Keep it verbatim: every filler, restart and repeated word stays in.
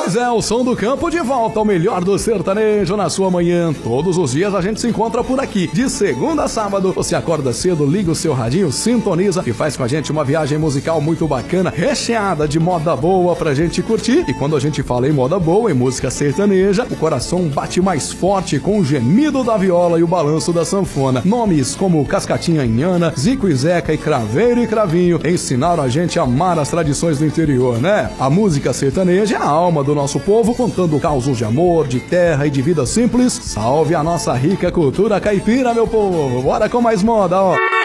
Pois é, o Som do Campo de volta ao melhor do sertanejo na sua manhã. Todos os dias a gente se encontra por aqui. De segunda a sábado, você acorda cedo, liga o seu radinho, sintoniza e faz com a gente uma viagem musical muito bacana, recheada de moda boa pra gente curtir. E quando a gente fala em moda boa, em música sertaneja, o coração bate mais forte com o gemido da viola e o balanço da sanfona. Nomes como Cascatinha Inhana, Zico e Zeca e Craveiro e Cravinho ensinaram a gente a amar as tradições do interior, né? A música sertaneja é a alma do nosso povo, contando causos de amor, de terra e de vida simples. Salve a nossa rica cultura caipira, meu povo! Bora com mais moda, ó!